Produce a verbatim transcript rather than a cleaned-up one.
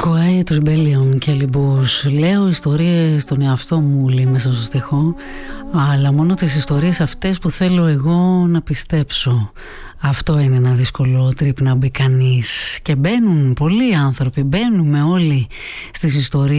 Quiet Rebellion και Λιμπούς. Λέω ιστορίες στον εαυτό μου, λέει μέσα στο στιχό, αλλά μόνο τις ιστορίες αυτές που θέλω εγώ να πιστέψω. Αυτό είναι ένα δύσκολο τρίπ να μπει κανείς. Και μπαίνουν πολλοί άνθρωποι, μπαίνουμε όλοι στις ιστορίες